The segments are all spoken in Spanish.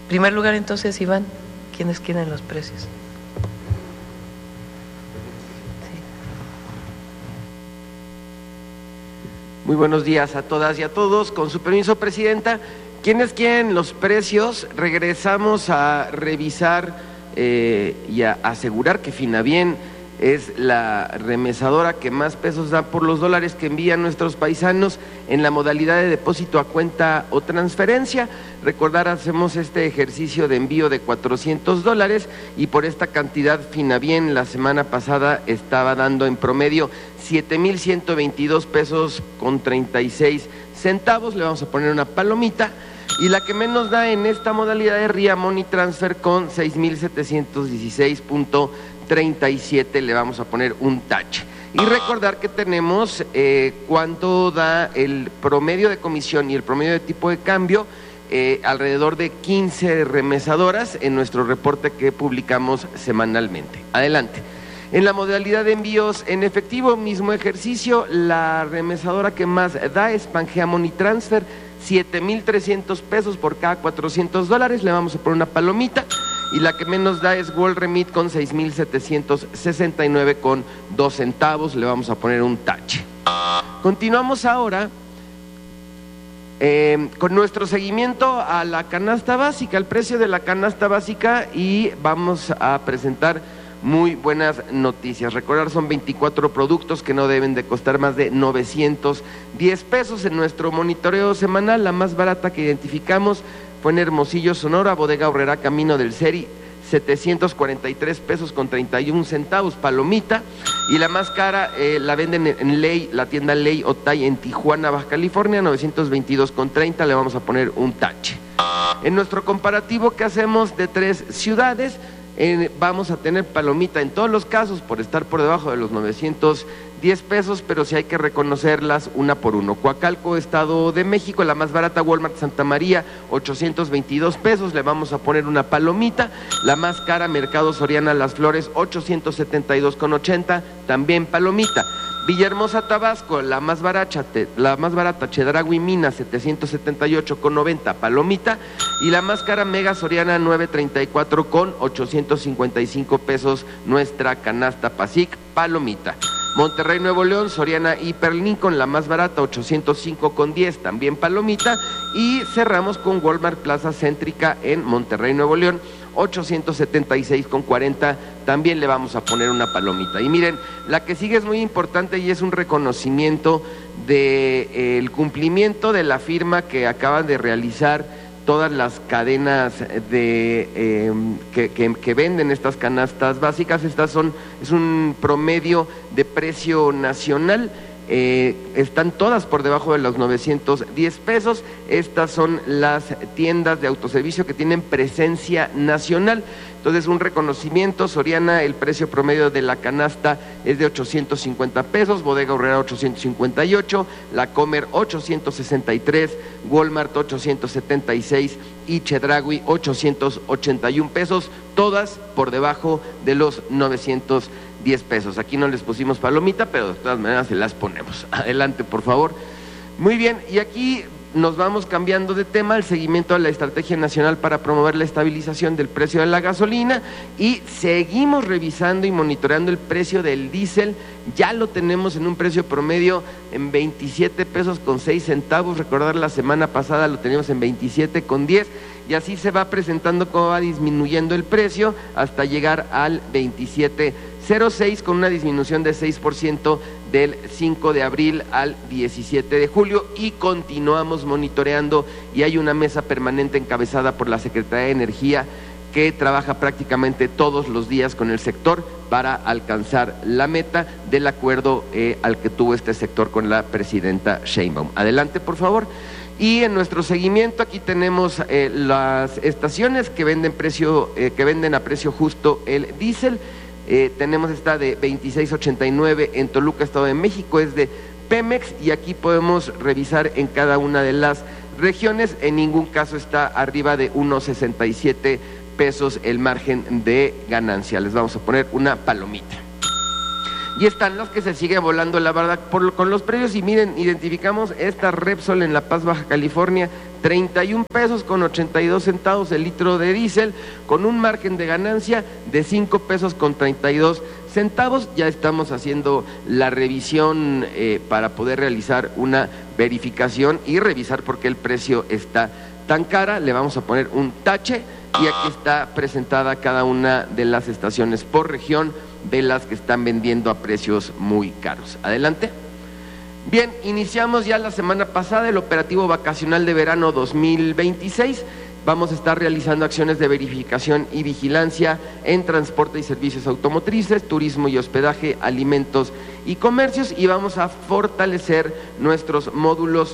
primer lugar, entonces, Iván, ¿quiénes quieren los precios? Muy buenos días a todas y a todos. Con su permiso, Presidenta, ¿quiénes quieren los precios? Regresamos a revisar y a asegurar que Finabien es la remesadora que más pesos da por los dólares que envían nuestros paisanos en la modalidad de depósito a cuenta o transferencia. Recordar, hacemos este ejercicio de envío de $400 y por esta cantidad Finabien la semana pasada estaba dando en promedio 7,122 pesos con 36 centavos. Le vamos a poner una palomita. Y la que menos da en esta modalidad de RIA Money Transfer con 6,716.37, le vamos a poner un tache. Y recordar que tenemos cuánto da el promedio de comisión y el promedio de tipo de cambio, alrededor de 15 remesadoras en nuestro reporte que publicamos semanalmente. Adelante. En la modalidad de envíos en efectivo, mismo ejercicio, la remesadora que más da es Pangea Money Transfer, 7,300 pesos por cada $400, le vamos a poner una palomita. Y la que menos da es World Remit con 6,769.2 centavos, le vamos a poner un tache. Continuamos ahora con nuestro seguimiento a la canasta básica, el precio de la canasta básica, y vamos a presentar muy buenas noticias. Recordar, son 24 productos que no deben de costar más de 910 pesos. En nuestro monitoreo semanal, la más barata que identificamos fue en Hermosillo, Sonora, Bodega Aurrerá, Camino del Seri, 743 pesos con 31 centavos, palomita. Y la más cara la venden en Ley, la tienda Ley Otay en Tijuana, Baja California, 922.30, le vamos a poner un tache. En nuestro comparativo que hacemos de 3 ciudades, vamos a tener palomita en todos los casos por estar por debajo de los 910 pesos, pero sí hay que reconocerlas una por uno. Coacalco, Estado de México, la más barata, Walmart Santa María, 822 pesos, le vamos a poner una palomita. La más cara, Mercado Soriana Las Flores, 872.80, también palomita. Villahermosa, Tabasco, la más barata, Chedraui Mina, 778.90, palomita. Y la más cara, Mega Soriana, 934 con 855 pesos, nuestra canasta PASIC, palomita. Monterrey, Nuevo León, Soriana Hiper Lincoln, la más barata, 805.10, también palomita. Y cerramos con Walmart Plaza Céntrica en Monterrey, Nuevo León, 876.40, también le vamos a poner una palomita. Y miren, la que sigue es muy importante y es un reconocimiento del cumplimiento de la firma que acaban de realizar todas las cadenas que venden estas canastas básicas. Estas es un promedio de precio nacional. Están todas por debajo de los 910 pesos. Estas son las tiendas de autoservicio que tienen presencia nacional. Entonces, un reconocimiento. Soriana, el precio promedio de la canasta es de 850 pesos, Bodega Aurrera 858, La Comer 863, Walmart 876 y Chedraui 881 pesos, todas por debajo de los 910 pesos. Aquí no les pusimos palomita, pero de todas maneras se las ponemos. Adelante, por favor. Muy bien, y aquí nos vamos cambiando de tema, el seguimiento a la Estrategia Nacional para promover la estabilización del precio de la gasolina, y seguimos revisando y monitoreando el precio del diésel. Ya lo tenemos en un precio promedio en 27 pesos con 6 centavos. Recordar, la semana pasada lo teníamos en 27 con 10, y así se va presentando cómo va disminuyendo el precio hasta llegar al 27.06, con una disminución de 6% del 5 de abril al 17 de julio, y continuamos monitoreando, y hay una mesa permanente encabezada por la Secretaría de Energía que trabaja prácticamente todos los días con el sector para alcanzar la meta del acuerdo al que tuvo este sector con la presidenta Sheinbaum. Adelante, por favor. Y en nuestro seguimiento aquí tenemos las estaciones que venden a precio justo el diésel. Tenemos esta de 26.89 en Toluca, Estado de México, es de Pemex, y aquí podemos revisar en cada una de las regiones. En ningún caso está arriba de 1.67 pesos el margen de ganancia. Les vamos a poner una palomita. Y están los que se siguen volando la verdad con los precios. Y miren, identificamos esta Repsol en La Paz, Baja California, 31 pesos con 82 centavos el litro de diésel, con un margen de ganancia de 5 pesos con 32 centavos. Ya estamos haciendo la revisión para poder realizar una verificación y revisar por qué el precio está tan cara. Le vamos a poner un tache y aquí está presentada cada una de las estaciones por región de las que están vendiendo a precios muy caros. Adelante. Bien, iniciamos ya la semana pasada el operativo vacacional de verano 2026. Vamos a estar realizando acciones de verificación y vigilancia en transporte y servicios automotrices, turismo y hospedaje, alimentos y comercios, y vamos a fortalecer nuestros módulos.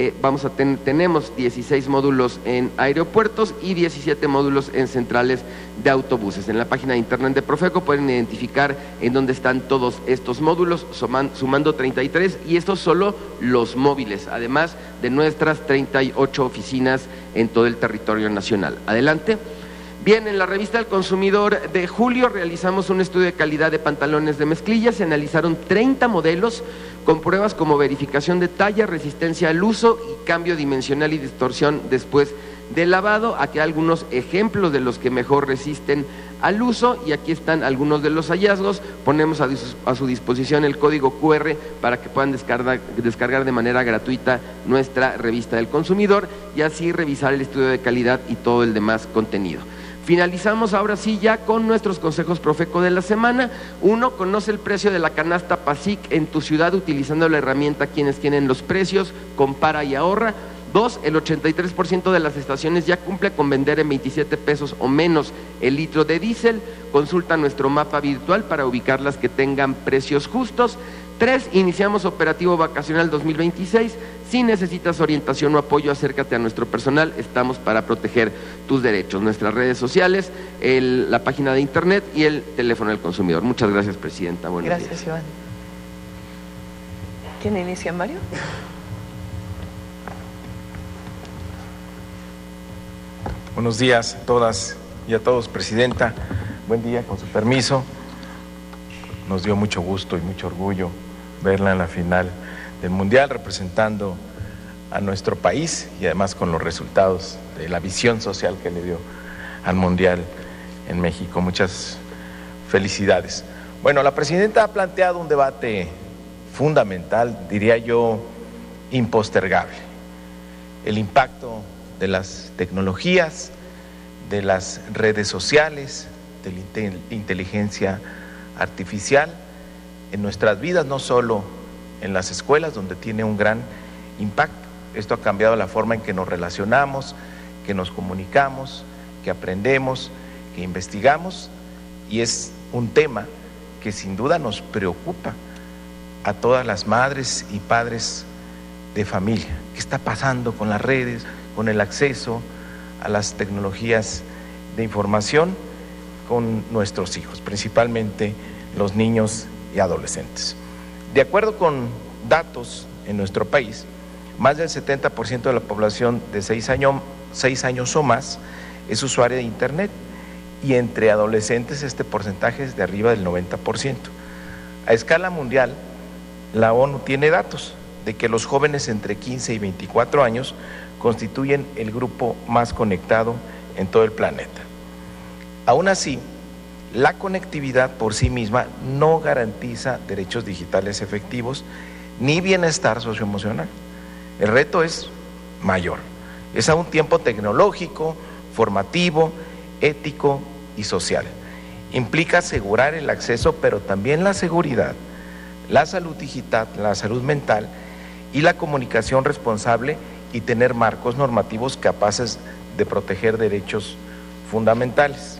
Tenemos 16 módulos en aeropuertos y 17 módulos en centrales de autobuses. En la página de internet de Profeco pueden identificar en dónde están todos estos módulos, sumando 33, y estos solo los móviles, además de nuestras 38 oficinas en todo el territorio nacional. Adelante. Bien, en la revista El Consumidor de julio realizamos un estudio de calidad de pantalones de mezclilla. Se analizaron 30 modelos con pruebas como verificación de talla, resistencia al uso y cambio dimensional y distorsión después de lavado. Aquí hay algunos ejemplos de los que mejor resisten al uso y aquí están algunos de los hallazgos. Ponemos a su disposición el código QR para que puedan descargar de manera gratuita nuestra revista del consumidor y así revisar el estudio de calidad y todo el demás contenido. Finalizamos ahora sí ya con nuestros consejos Profeco de la semana. 1. Conoce el precio de la canasta PASIC en tu ciudad utilizando la herramienta Quienes Tienen los Precios, compara y ahorra. 2. El 83% de las estaciones ya cumple con vender en 27 pesos o menos el litro de diésel. Consulta nuestro mapa virtual para ubicar las que tengan precios justos. 3. Iniciamos operativo vacacional 2026. Si necesitas orientación o apoyo, acércate a nuestro personal. Estamos para proteger tus derechos. Nuestras redes sociales, la página de internet y el teléfono del consumidor. Muchas gracias, Presidenta. Buenos días. Gracias, Iván. ¿Quién inicia, Mario? Buenos días a todas y a todos, Presidenta. Buen día, con su permiso. Nos dio mucho gusto y mucho orgullo verla en la final del Mundial representando a nuestro país y además con los resultados de la visión social que le dio al Mundial en México. Muchas felicidades. Bueno, la Presidenta ha planteado un debate fundamental, diría yo, impostergable. El impacto de las tecnologías, de las redes sociales, de la inteligencia artificial en nuestras vidas, no solo en las escuelas, donde tiene un gran impacto. Esto ha cambiado la forma en que nos relacionamos, que nos comunicamos, que aprendemos, que investigamos, y es un tema que sin duda nos preocupa a todas las madres y padres de familia. ¿Qué está pasando con las redes, con el acceso a las tecnologías de información con nuestros hijos, principalmente los niños y adolescentes? De acuerdo con datos en nuestro país, más del 70% de la población de 6 años o más es usuaria de Internet, y entre adolescentes este porcentaje es de arriba del 90%. A escala mundial, la ONU tiene datos de que los jóvenes entre 15 y 24 años constituyen el grupo más conectado en todo el planeta. Aún así, la conectividad por sí misma no garantiza derechos digitales efectivos ni bienestar socioemocional. El reto es mayor. Es a un tiempo tecnológico, formativo, ético y social. Implica asegurar el acceso, pero también la seguridad, la salud digital, la salud mental y la comunicación responsable, y tener marcos normativos capaces de proteger derechos fundamentales.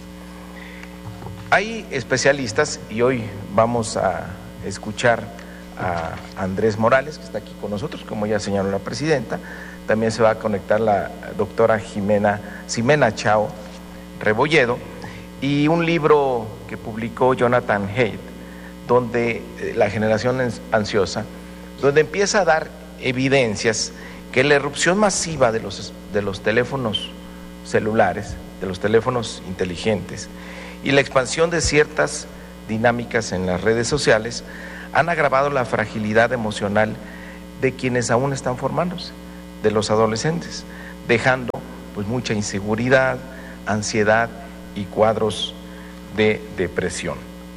Hay especialistas, y hoy vamos a escuchar a Andrés Morales, que está aquí con nosotros, como ya señaló la Presidenta. También se va a conectar la doctora Ximena Chao Rebolledo, y un libro que publicó Jonathan Haidt, donde La generación ansiosa, donde empieza a dar evidencias que la irrupción masiva de los teléfonos celulares, de los teléfonos inteligentes, y la expansión de ciertas dinámicas en las redes sociales han agravado la fragilidad emocional de quienes aún están formándose, de los adolescentes. dejando pues mucha inseguridad, ansiedad y cuadros de depresión.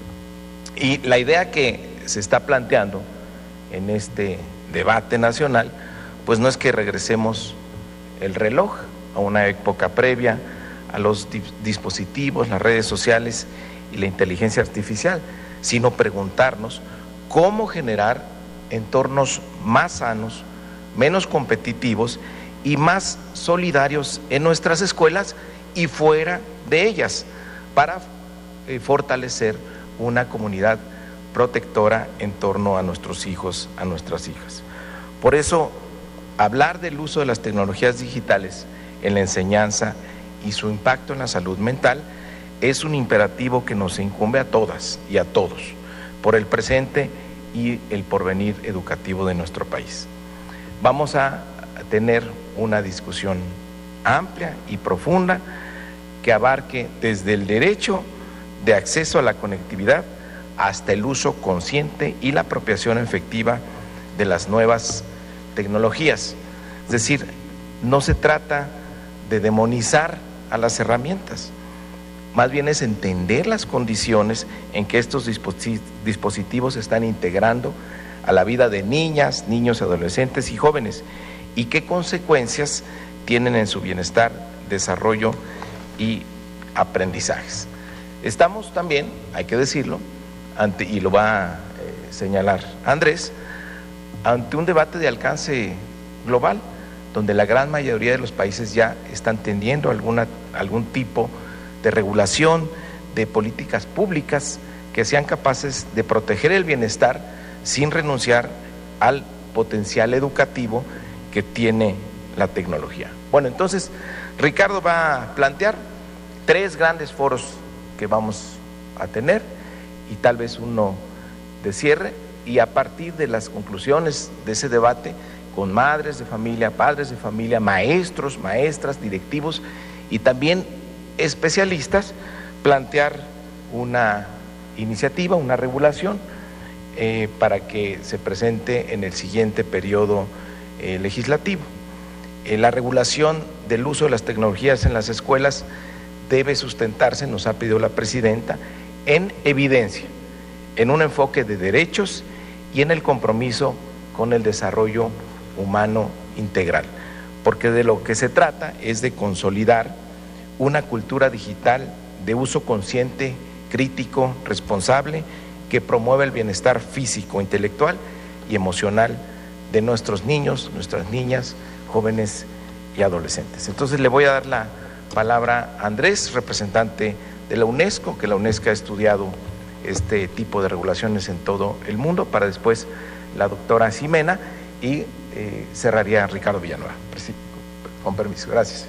Y la idea que se está planteando en este debate nacional, pues no es que regresemos el reloj a una época previa, a los dispositivos, las redes sociales y la inteligencia artificial, sino preguntarnos cómo generar entornos más sanos, menos competitivos y más solidarios en nuestras escuelas y fuera de ellas, para fortalecer una comunidad protectora en torno a nuestros hijos, a nuestras hijas. Por eso, hablar del uso de las tecnologías digitales en la enseñanza y su impacto en la salud mental es un imperativo que nos incumbe a todas y a todos, por el presente y el porvenir educativo de nuestro país. Vamos a tener una discusión amplia y profunda que abarque desde el derecho de acceso a la conectividad hasta el uso consciente y la apropiación efectiva de las nuevas tecnologías. Es decir, no se trata de demonizar a las herramientas, más bien es entender las condiciones en que estos dispositivos se están integrando a la vida de niñas, niños, adolescentes y jóvenes, y qué consecuencias tienen en su bienestar, desarrollo y aprendizajes. Estamos también, hay que decirlo, y lo va a señalar Andrés, ante un debate de alcance global, donde la gran mayoría de los países ya están tendiendo algún tipo de regulación, de políticas públicas que sean capaces de proteger el bienestar sin renunciar al potencial educativo que tiene la tecnología. Bueno, entonces Ricardo va a plantear 3 grandes foros que vamos a tener y tal vez uno de cierre, y a partir de las conclusiones de ese debate, con madres de familia, padres de familia, maestros, maestras, directivos y también especialistas, plantear una iniciativa, una regulación para que se presente en el siguiente periodo legislativo. La regulación del uso de las tecnologías en las escuelas debe sustentarse, nos ha pedido la presidenta, en evidencia, en un enfoque de derechos y en el compromiso con el desarrollo humano integral, porque de lo que se trata es de consolidar una cultura digital de uso consciente, crítico, responsable, que promueva el bienestar físico, intelectual y emocional de nuestros niños, nuestras niñas, jóvenes y adolescentes. Entonces le voy a dar la palabra a Andrés, representante de la UNESCO, que la UNESCO ha estudiado este tipo de regulaciones en todo el mundo, para después la doctora Ximena y cerraría Ricardo Villanueva. Con permiso, gracias.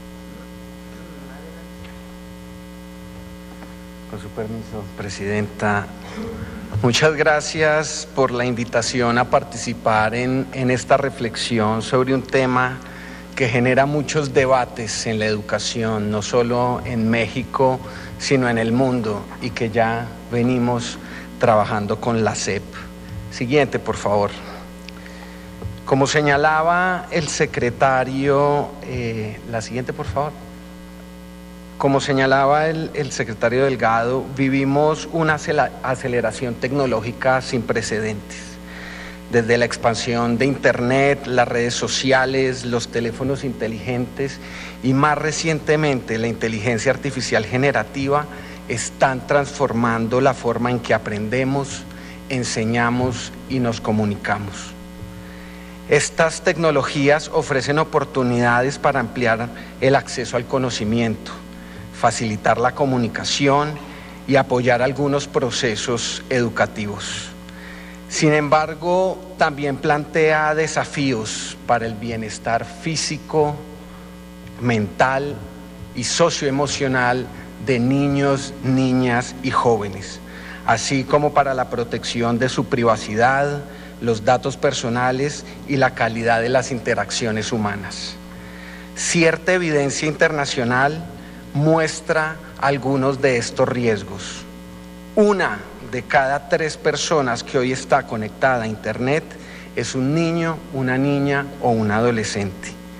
Con su permiso, presidenta. Muchas gracias por la invitación a participar en esta reflexión sobre un tema que genera muchos debates en la educación, no solo en México, sino en el mundo, y que ya venimos trabajando con la SEP. Siguiente, por favor. Como señalaba el secretario, la siguiente, por favor. Como señalaba el secretario Delgado, vivimos una aceleración tecnológica sin precedentes. Desde la expansión de Internet, las redes sociales, los teléfonos inteligentes y más recientemente la inteligencia artificial generativa están transformando la forma en que aprendemos, enseñamos y nos comunicamos. Estas tecnologías ofrecen oportunidades para ampliar el acceso al conocimiento, facilitar la comunicación y apoyar algunos procesos educativos. Sin embargo, también plantea desafíos para el bienestar físico, mental y socioemocional de niños, niñas y jóvenes, así como para la protección de su privacidad, los datos personales y la calidad de las interacciones humanas. Cierta evidencia internacional muestra algunos de estos riesgos. 1 de cada 3 personas que hoy está conectada a Internet es un niño, una niña o un adolescente.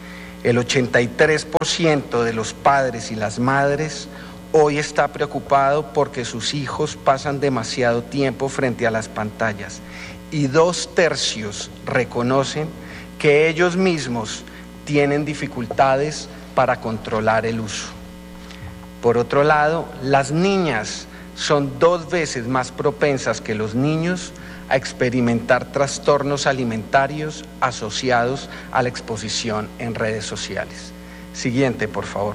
El 83% de los padres y las madres hoy está preocupado porque sus hijos pasan demasiado tiempo frente a las pantallas y 2/3 reconocen que ellos mismos tienen dificultades para controlar el uso. Por otro lado, las niñas son 2 veces más propensas que los niños a experimentar trastornos alimentarios asociados a la exposición en redes sociales. Siguiente, por favor.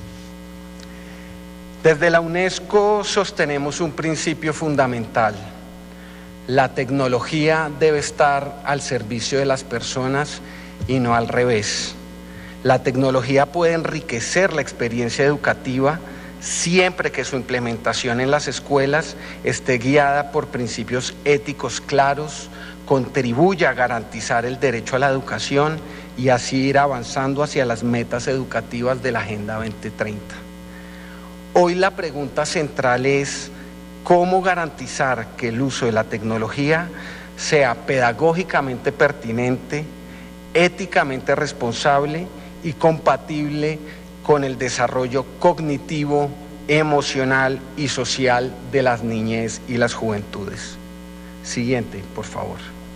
Desde la UNESCO sostenemos un principio fundamental. La tecnología debe estar al servicio de las personas y no al revés. La tecnología puede enriquecer la experiencia educativa siempre que su implementación en las escuelas esté guiada por principios éticos claros, contribuya a garantizar el derecho a la educación y así ir avanzando hacia las metas educativas de la Agenda 2030. Hoy la pregunta central es cómo garantizar que el uso de la tecnología sea pedagógicamente pertinente, éticamente responsable y compatible con el desarrollo cognitivo, emocional y social de las niñez y las juventudes. Siguiente, por favor.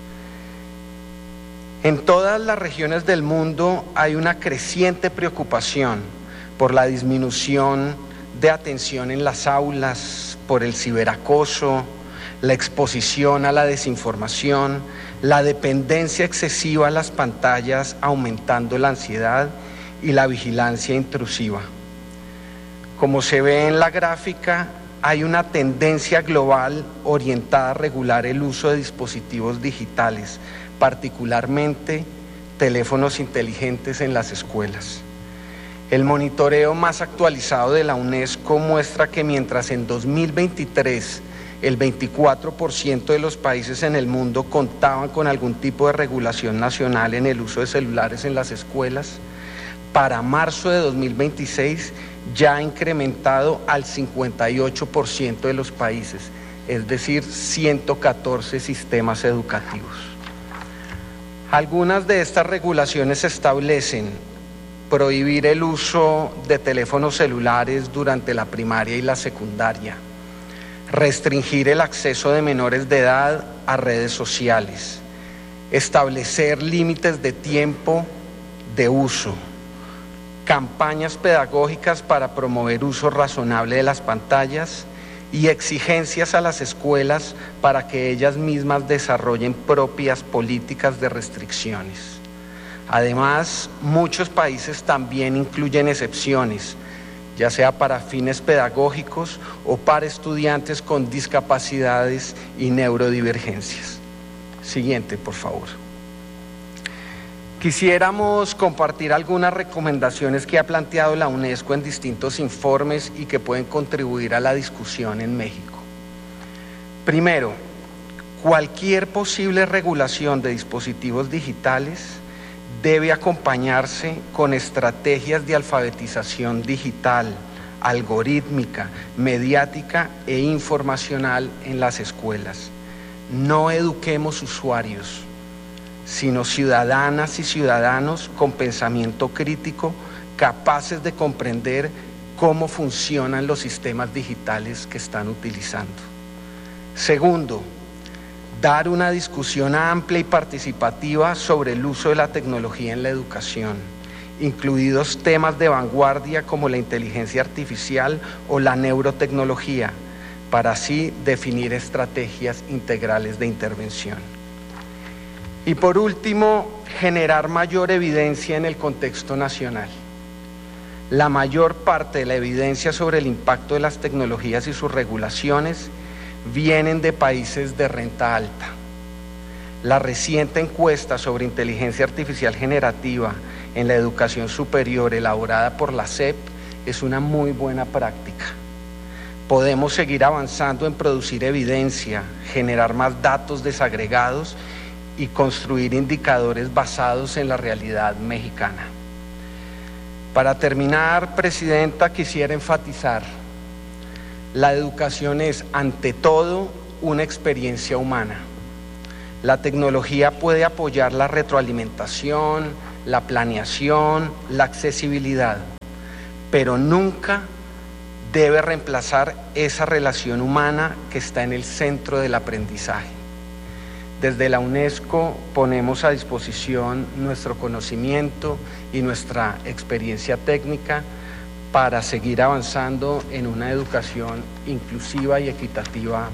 En todas las regiones del mundo hay una creciente preocupación por la disminución de atención en las aulas, por el ciberacoso, la exposición a la desinformación, la dependencia excesiva a las pantallas, aumentando la ansiedad y la vigilancia intrusiva. Como se ve en la gráfica, hay una tendencia global orientada a regular el uso de dispositivos digitales, particularmente teléfonos inteligentes en las escuelas. El monitoreo más actualizado de la UNESCO muestra que mientras en 2023 el 24% de los países en el mundo contaban con algún tipo de regulación nacional en el uso de celulares en las escuelas, para marzo de 2026 ya ha incrementado al 58% de los países, es decir, 114 sistemas educativos. Algunas de estas regulaciones establecen prohibir el uso de teléfonos celulares durante la primaria y la secundaria, restringir el acceso de menores de edad a redes sociales, establecer límites de tiempo de uso, campañas pedagógicas para promover uso razonable de las pantallas y exigencias a las escuelas para que ellas mismas desarrollen propias políticas de restricciones. Además, muchos países también incluyen excepciones, ya sea para fines pedagógicos o para estudiantes con discapacidades y neurodivergencias. Siguiente, por favor. Quisiéramos compartir algunas recomendaciones que ha planteado la UNESCO en distintos informes y que pueden contribuir a la discusión en México. Primero, cualquier posible regulación de dispositivos digitales debe acompañarse con estrategias de alfabetización digital, algorítmica, mediática e informacional en las escuelas. No eduquemos usuarios, sino ciudadanas y ciudadanos con pensamiento crítico, capaces de comprender cómo funcionan los sistemas digitales que están utilizando. Segundo, dar una discusión amplia y participativa sobre el uso de la tecnología en la educación, incluidos temas de vanguardia como la inteligencia artificial o la neurotecnología, para así definir estrategias integrales de intervención. Y por último, generar mayor evidencia en el contexto nacional. La mayor parte de la evidencia sobre el impacto de las tecnologías y sus regulaciones vienen de países de renta alta. La reciente encuesta sobre inteligencia artificial generativa en la educación superior elaborada por la SEP es una muy buena práctica. Podemos seguir avanzando en producir evidencia, generar más datos desagregados y construir indicadores basados en la realidad mexicana. Para terminar, Presidenta, quisiera enfatizar: la educación es, ante todo, una experiencia humana. La tecnología puede apoyar la retroalimentación, la planeación, la accesibilidad, pero nunca debe reemplazar esa relación humana que está en el centro del aprendizaje. Desde la UNESCO ponemos a disposición nuestro conocimiento y nuestra experiencia técnica para seguir avanzando en una educación inclusiva y equitativa